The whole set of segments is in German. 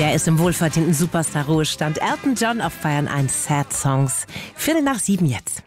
Der ist im wohlverdienten Superstar-Ruhestand. Elton John auf Bayern 1 Sad Songs. 7:15 jetzt.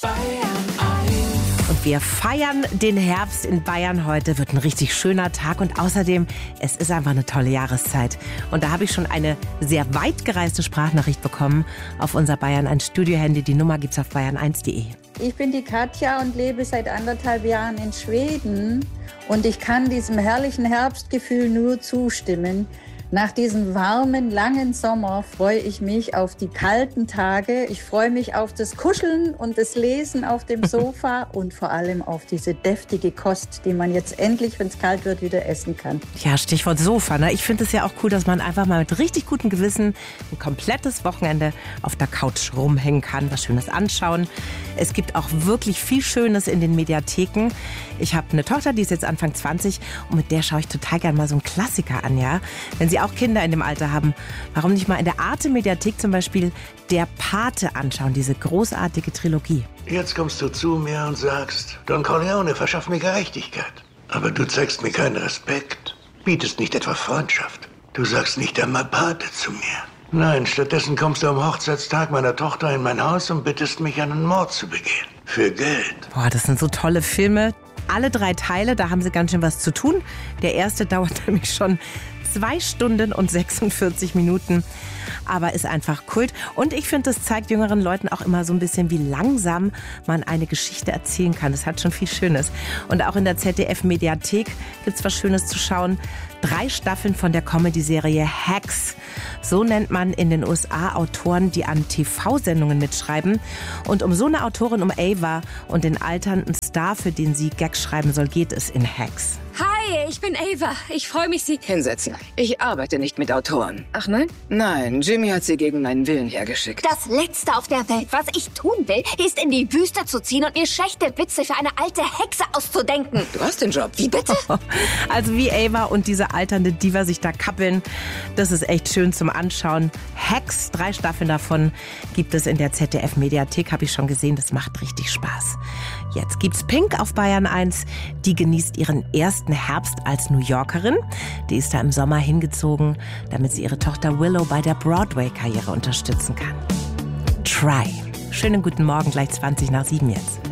Und wir feiern den Herbst in Bayern heute. Wird ein richtig schöner Tag und außerdem, es ist einfach eine tolle Jahreszeit. Und da habe ich schon eine sehr weit gereiste Sprachnachricht bekommen auf unser Bayern 1 Studio-Handy. Die Nummer gibt's auf bayern1.de. Ich bin die Katja und lebe seit 1,5 Jahren in Schweden. Und ich kann diesem herrlichen Herbstgefühl nur zustimmen. Nach diesem warmen, langen Sommer freue ich mich auf die kalten Tage. Ich freue mich auf das Kuscheln und das Lesen auf dem Sofa und vor allem auf diese deftige Kost, die man jetzt endlich, wenn es kalt wird, wieder essen kann. Ja, Stichwort Sofa, ne? Ich finde es ja auch cool, dass man einfach mal mit richtig gutem Gewissen ein komplettes Wochenende auf der Couch rumhängen kann, was Schönes anschauen. Es gibt auch wirklich viel Schönes in den Mediatheken. Ich habe eine Tochter, die ist jetzt Anfang 20 und mit der schaue ich total gerne mal so einen Klassiker an, ja. Wenn Sie auch Kinder in dem Alter haben, warum nicht mal in der Arte-Mediathek zum Beispiel Der Pate anschauen, diese großartige Trilogie. Jetzt kommst du zu mir und sagst, Don Corleone verschafft mir Gerechtigkeit. Aber du zeigst mir keinen Respekt, bietest nicht etwa Freundschaft. Du sagst nicht einmal Pate zu mir. Nein, stattdessen kommst du am Hochzeitstag meiner Tochter in mein Haus und bittest mich, einen Mord zu begehen. Für Geld. Boah, das sind so tolle Filme. Alle 3 Teile, da haben sie ganz schön was zu tun. Der erste dauert nämlich schon 2 Stunden und 46 Minuten. Aber ist einfach Kult. Und ich finde, das zeigt jüngeren Leuten auch immer so ein bisschen, wie langsam man eine Geschichte erzählen kann. Das hat schon viel Schönes. Und auch in der ZDF-Mediathek gibt's was Schönes zu schauen. 3 Staffeln von der Comedy-Serie Hacks. So nennt man in den USA Autoren, die an TV-Sendungen mitschreiben. Und um so eine Autorin, um Ava und den alternden Star, für den sie Gags schreiben soll, geht es in Hacks. Hi, ich bin Ava. Ich freue mich, Sie... Hinsetzen. Ich arbeite nicht mit Autoren. Ach nein? Nein, Jimmy hat sie gegen meinen Willen hergeschickt. Das Letzte auf der Welt, was ich tun will, ist in die Wüste zu ziehen und mir schlechte Witze für eine alte Hexe auszudenken. Du hast den Job. Wie bitte? Also wie Ava und diese alternde Diva sich da kappeln, das ist echt schön zum Anschauen. Hacks, 3 Staffeln davon gibt es in der ZDF-Mediathek, habe ich schon gesehen, das macht richtig Spaß. Jetzt gibt's Pink auf Bayern 1, die genießt ihren ersten Herbst als New Yorkerin. Die ist da im Sommer hingezogen, damit sie ihre Tochter Willow bei der Broadway-Karriere unterstützen kann. Try. Schönen guten Morgen, gleich 7:20 jetzt.